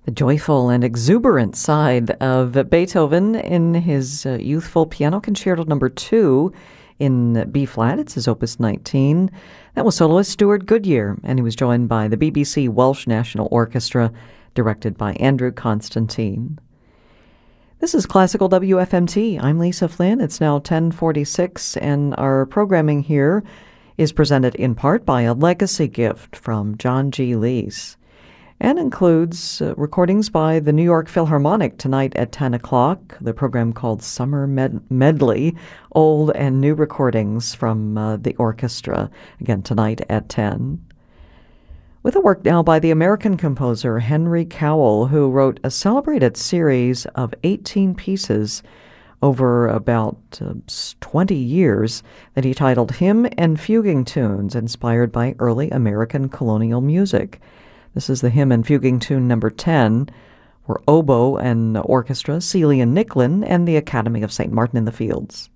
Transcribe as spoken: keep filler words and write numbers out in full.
The joyful and exuberant side of Beethoven in his uh, youthful Piano Concerto number two in B-flat. It's his Opus nineteen. That was soloist Stuart Goodyear, and he was joined by the B B C Welsh National Orchestra, directed by Andrew Constantine. This is Classical W F M T. I'm Lisa Flynn. It's now ten forty-six, and our programming here is presented in part by a legacy gift from John G. Lees, and includes uh, recordings by the New York Philharmonic tonight at ten o'clock, the program called Summer Med- Medley, old and new recordings from uh, the orchestra, again tonight at ten. With a work now by the American composer Henry Cowell, who wrote a celebrated series of eighteen pieces over about uh, twenty years that he titled Hymn and Fuguing Tunes, inspired by early American colonial music. This is the Hymn and Fuguing Tune number ten for oboe and orchestra, Celia Nicklin, and the Academy of Saint Martin in the Fields.